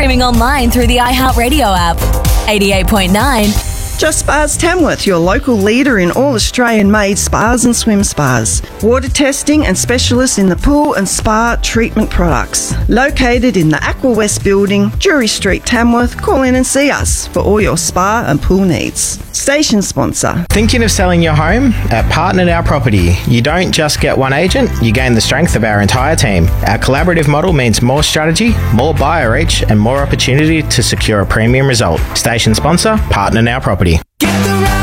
streaming online through the iHeartRadio app. 88.9 Just Spas Tamworth, your local leader in all Australian-made spas and swim spas. Water testing and specialists in the pool and spa treatment products. Located in the Aqua West building, Drury Street, Tamworth. Call in and see us for all your spa and pool needs. Station sponsor. Thinking of selling your home? At Partner Now Property, you don't just get one agent, you gain the strength of our entire team. Our collaborative model means more strategy, more buyer reach, and more opportunity to secure a premium result. Station sponsor, Partner Now Property. Get the